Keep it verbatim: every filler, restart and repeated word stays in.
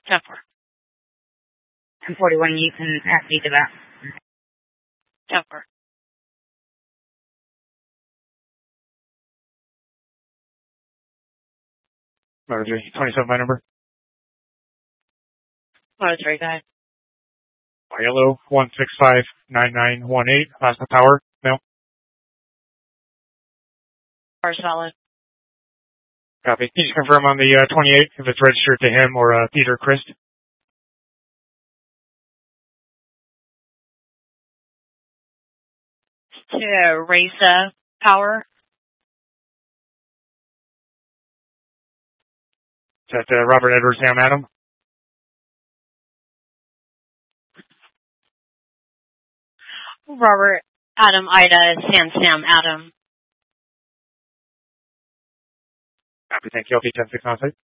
ten four. ten forty-one, you can accede to that. ten four. Motor three, twenty-seven by number. Motor three, go ahead. Yellow, one six five nine nine one eight, last power, no. Power solid. Copy. Can you just confirm on the uh, twenty-eight if it's registered to him or uh, Peter Christ? To Reza Power. Is that uh, Robert Edward Sam Adam? Robert Adam Ida Sam Sam Adam. Copy. Thank you. I'll be ten six on site.